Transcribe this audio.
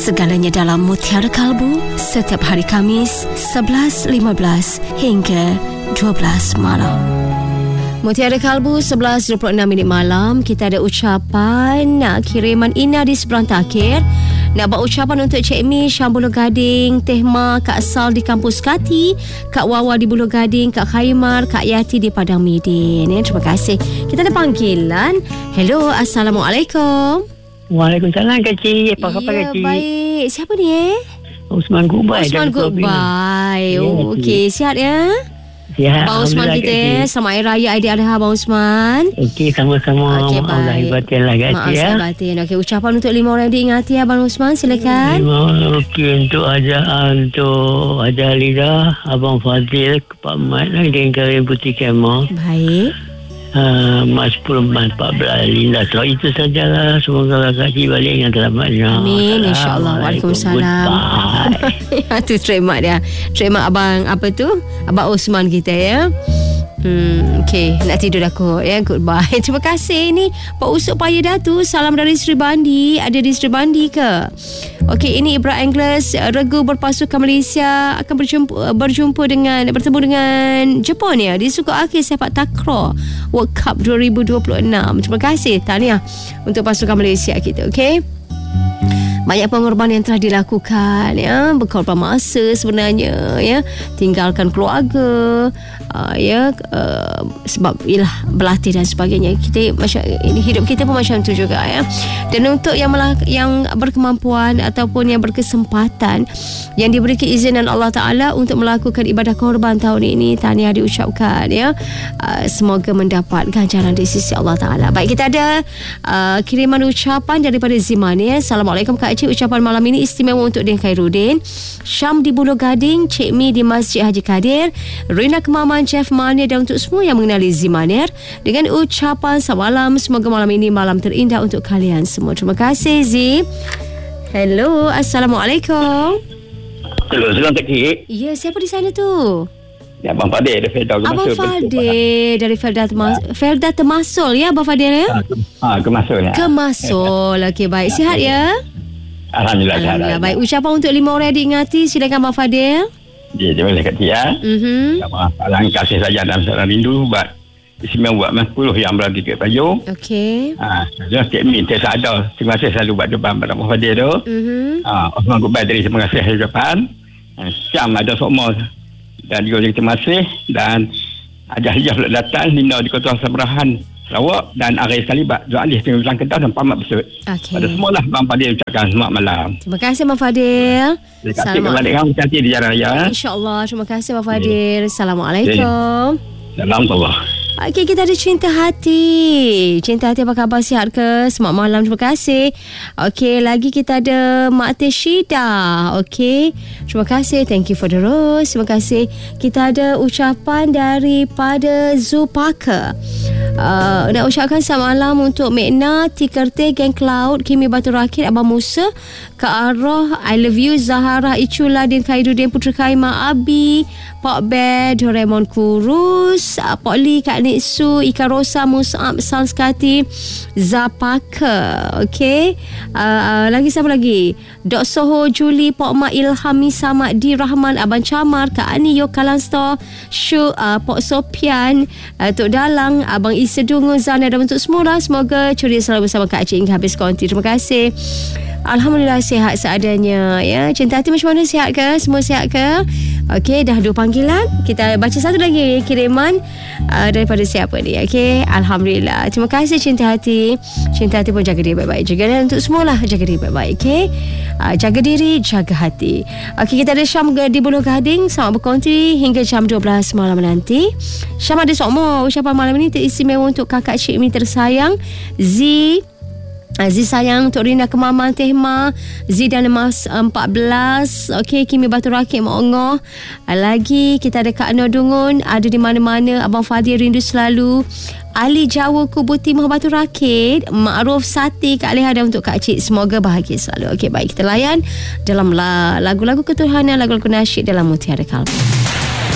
Segalanya dalam Mutiara Kalbu setiap hari Khamis 11.15 hingga 12 malam. Mutiara Kalbu 11.26 malam. Kita ada ucapan kiriman Ina di seberang takhir. Nak buat ucapan untuk Cik Mi Syambuluh Gading, Teh Ma, Kak Sal di Kampus Kati, Kak Wawa di Buluh Gading, Kak Khaimar, Kak Yati di Padang Midin. Terima kasih. Kita ada panggilan. Hello, Assalamualaikum. Waalaikumsalam Kak Cik. Apa khabar Kak Cik? Baik. Siapa ni? Usman Goodbye. Usman Goodbye. Okey, sihat ya? Sihat. Abang Usman kita. Selamat Hari Raya Aidiladha Abang Usman. Okey, sama-sama. Okey, baik. Allah batin lah Kak Cik ya. Batin. Okey, ucapan untuk 5 orang yang diingati Abang Usman, silakan. Okey, untuk Aja Lidah, Abang Fadil, Pak Mat, dan Karim Putih Kemah. Baik. Mas 10 Mas 14 Linda. So itu sajalah. Semoga Kak Cik balik dengan selamatnya. Amin, insyaAllah. Waalaikumsalam. Itu trademark dia. Trademark abang apa tu? Abang Osman kita ya. Okey, nak tidur dah kot ya. Goodbye. Terima kasih. Ini Pak Usuk Paya Datu. Salam dari Sri Bandi. Ada di Sri Bandi ke? Okey, ini Ibra Anglers regu berpasukan Malaysia akan bertemu dengan Jepun ya di suku akhir sepak takraw World Cup 2026. Terima kasih. Tahniah untuk pasukan Malaysia kita. Okey. Banyak pengorbanan yang telah dilakukan ya, berkorban masa sebenarnya ya, tinggalkan keluarga sebab ialah berlatih dan sebagainya. Kita macam ini, hidup kita pun macam tu juga ya. Dan untuk yang berkemampuan ataupun yang berkesempatan yang diberi keizinan Allah Taala untuk melakukan ibadah korban tahun ini, tahniah diucapkan ya. Semoga mendapat ganjaran di sisi Allah Taala. Baik, kita ada kiriman ucapan daripada Ziman ya. Assalamualaikum Kak Cik. Ucapan malam ini istimewa untuk Din Khairuddin, Syam di Buluh Gading, Cik Mi di Masjid Haji Kadir, Rina Kemaman, Chef Mania, dan untuk semua yang mengenali Zimanir dengan ucapan selamat malam. Semoga malam ini malam terindah untuk kalian semua. Terima kasih Zee. Hello, Assalamualaikum. Hello, selamat pagi. Ya, siapa di sana tu? Ya, Abang Fadil dari Felda Kemasul. Abang Fadil dari Felda Termasul ya, Abang Fadil ya? Kemasul ya. Kemasul. Okey, baik. Sihat ya? Alhamdulillah. Baik, ucapan untuk 5 orang yang diingati. Silakan Abang Fadil. Ya, terima kasih Kak Tia. Alangkah kasih saja dalam seorang rindu buat istimewa buat 10 yang berada di Payung. Okey. Saya Cik Mi tersadar. Terima kasih selalu buat depan pada Abang Fadil tu. Osman Goodbye dari terima kasih hari depan. Syam ada semua dan juga terima kasih, dan Ajah Hijah pula datang, Nina di Kota Sabarahan Sarawak, dan Aris Kalibat Zuan Alih Tengah Ulang Kedah dan Pamat Besut. Pada semualah Abang Fadil ucapkan selamat malam. Terima kasih Abang Fadil. Selamat balik kamu hati di jalan raya. InsyaAllah. Terima kasih Abang Fadil. Assalamualaikum. Assalamualaikum. Okey, kita ada Cinta Hati. Cinta Hati, apa khabar? Sihat ke? Selamat malam. Terima kasih. Okey, lagi kita ada Mak Teshida. Okey, terima kasih. Thank you for the rose. Terima kasih. Kita ada ucapan daripada Zulpaka. Nak ucapkan selamat malam untuk Mekna, Tikerte, Gang Cloud, Kimi Batu Rakit, Abang Musa, Kak Arroh, I love you, Zahara, Icula, Din Khairuddin, Putri Khaimah, Abi, Pak Bed, Doraemon Kurus, Pak Lee, Kak Nitsu, Ika Rosa, Mus'ab, Sanskati, Zapaka. Okey. Lagi siapa lagi? Dok Soho, Juli, Pak Ma, Ilhami, Samad, Di Rahman, Abang Camar, Kak Ani, Yokalan Store, Syuk, Pak Sopian, Tok Dalang, Abang Isa Dungu, Zana, dan untuk semua lah. Semoga ceria selalu bersama Kak Cik hingga habis konti. Terima kasih. Alhamdulillah sihat seadanya ya. Cinta Hati macam mana, sihat ke? Semua sihat ke? Okey, dah 2 panggilan. Kita baca satu lagi kiriman daripada siapa ni. Okey, Alhamdulillah. Terima kasih Cinta Hati. Cinta Hati pun jaga diri baik-baik juga, dan untuk semualah jaga diri baik-baik. Okey, jaga diri, jaga hati. Okey, kita ada Syam di Buluh Gading. Selamat berkonti hingga jam 12 malam nanti. Syam ada sokmo. Ucapan malam ini teristimewa untuk kakak Cik Mi tersayang Zee. Aziz sayang untuk Rina Kemaman, Tehma, Zidan Mas 14. Okey, Kimi Batu Rakit, Mak Ongoh. Lagi kita ada Kak Nur Dungun, ada di mana-mana. Abang Fadil rindu selalu. Ali Jawa, Kubu Timah Batu Rakit, Ma'ruf Sati, Kak Leha, dan untuk Kak Cik. Semoga bahagia selalu. Okey, baik, kita layan dalam lagu-lagu ketuhanan, lagu-lagu nasyid dalam Mutiara Kalbu.